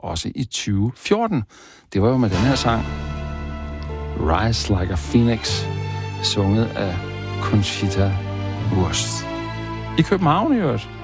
også i 2014. Det var jo med den her sang, Rise Like a Phoenix, sunget af Conchita Wurst. I København i øvrigt.